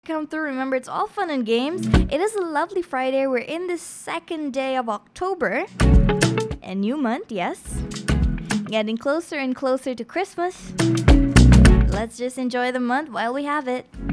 come through. Remember, it's all fun and games. It is a lovely Friday. We're in the second day of October. A new month, yes. Getting closer and closer to Christmas. Let's just enjoy the month while we have it.